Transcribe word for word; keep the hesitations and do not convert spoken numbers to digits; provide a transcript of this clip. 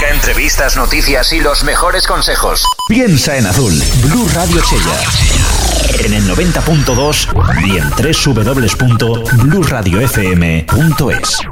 música, entrevistas, noticias y los mejores consejos. Piensa en azul. Blue Radio Chella. En el noventa punto dos y en doble u doble u doble u punto blue radio f m punto es.